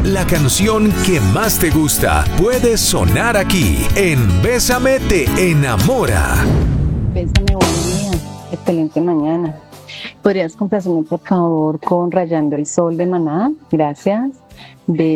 La canción que más te gusta puede sonar aquí en Bésame te enamora. Bésame, buen día. Excelente mañana. ¿Podrías complacerme, por favor, con Rayando el Sol de Maná? Gracias.